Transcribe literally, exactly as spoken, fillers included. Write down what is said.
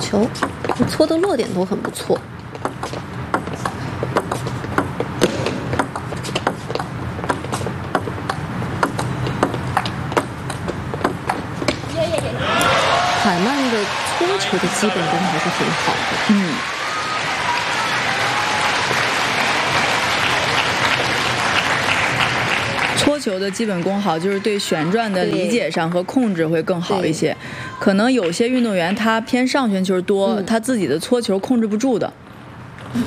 球，搓的落点都很不错。海曼的搓球的基本功还是挺好的。 嗯。搓球的基本功好，就是对旋转的理解上和控制会更好一些。可能有些运动员他偏上旋球多，嗯、他自己的搓球控制不住的。